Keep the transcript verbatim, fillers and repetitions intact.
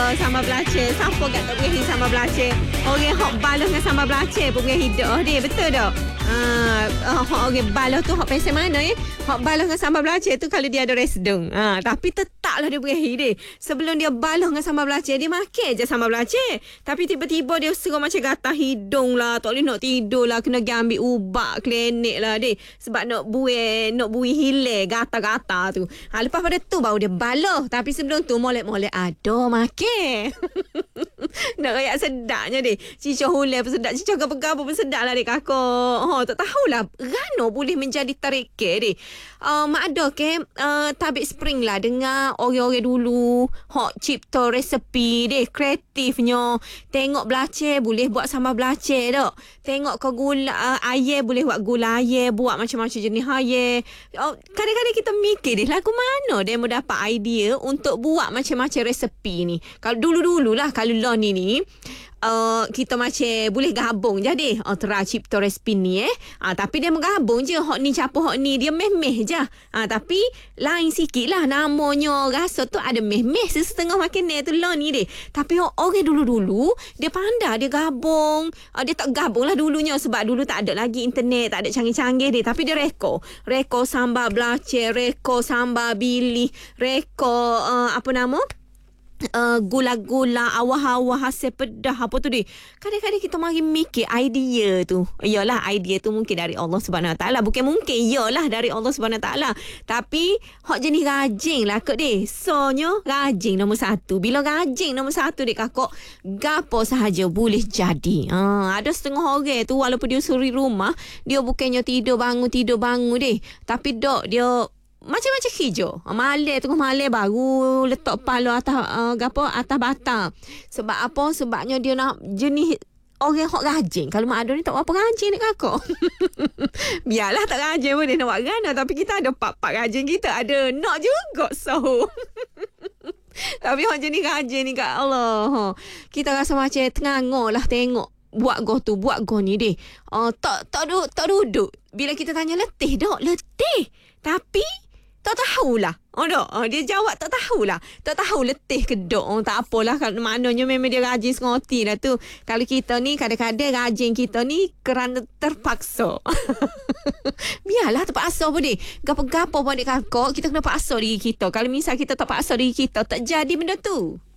belajar sambal belacan. Siapa kat tak boleh sambal belacan? Orang hok balas dengan sambal belacan pun boleh hidup dia. Betul tak? Ah, uh, hok orang balas tu hok pensel mana eh? Hok balas dengan sambal belacan tu kalau dia ada resdung. Ah, tapi tetaplah dia boleh dia. Sebelum dia balas dengan sambal belacan, dia makan je sambal belacan. Tapi tiba-tiba dia serang macam gatal hidung lah. Tak boleh nak tidur lah. Kena pergi ambil ubat klinik lah dia. Sebab nak buih, nak buih hilang gatal-gatal tu. Ha, lepas pada tu baru dia balas. Tapi sebelum tu molek-molek ada makan. Nak rayak sedapnya dia. Cicah hulai pun sedap. Cicah gapa-gapa pun sedap lah dia kakak. Oh, tak tahulah. Rano boleh menjadi tarikir dia. Uh, mak ada ke uh, tabik spring lah dengan orang-orang dulu. Hok cipta resepi dia. Kreatifnya. Tengok belacan boleh buat sambal belacan tak. Tengok ke gula uh, air boleh buat gula air. Buat macam-macam jenis air. Oh, kadang-kadang kita mikir dia lagu mana dia mau dapat idea untuk buat macam-macam resepi ni. Kalau dulu-dulu lah kalau lo ni ni Uh, kita macam boleh gabung jadi uh, tera cipta resipi ni eh uh, tapi dia menggabung je hok ni campur hok ni dia meh-meh je uh, tapi lain sikit lah namanya rasa tu ada meh-meh setengah makan ni tu lah ni dia tapi oh, orang dulu-dulu dia pandai dia gabung uh, dia tak gabung lah dulunya sebab dulu tak ada lagi internet tak ada canggih-canggih dia tapi dia reko reko sambal belacan reko sambal bili reko uh, apa nama Uh, gula-gula awah-awah hasil pedah apa tu dia. Kadang-kadang kita mari mikir idea tu. Iyalah idea tu mungkin dari Allah Subhanahu Wa Taala. Bukan mungkin iyalah dari Allah Subhanahu Wa Taala. Tapi hok jenis rajin lah kak dia. Sonya rajin nombor satu. Bila rajin nombor satu dia kakak gapo sahaja boleh jadi. Ha, ada setengah orang tu walaupun dia suri rumah dia bukannya tidur bangun tidur bangun dia. Tapi dok dia macam-macam hijau. Malam tengah malam baru letak pala atas uh, gapo atas batang. Sebab apa? Sebabnya dia nak jenis orang hok rajin. Kalau mak ada ni tak apa rajin ni kakak. Biarlah tak rajin pun dia nak buat gana tapi kita ada pak-pak rajin kita ada nak juga so. Tapi hok jenis rajin ni kat Allah. Kita rasa macam tengangor lah tengok buat go tu buat go ni deh. Uh, tak tak duduk tak duduk. Bila kita tanya letih dok letih. Tapi tak tahulah. Oh dok, oh, dia jawab tak tahulah. Tak tahu letih ke dok. Oh, tak apalah kalau maknanya memang dia rajin sengoti lah tu. Kalau kita ni kadang-kadang rajin kita ni kerana terpaksa. Biarlah terpaksa pun dia. Gapo-gapo pun dia kakak, kita kena paksa diri kita. Kalau misal kita tak paksa diri kita, tak jadi benda tu.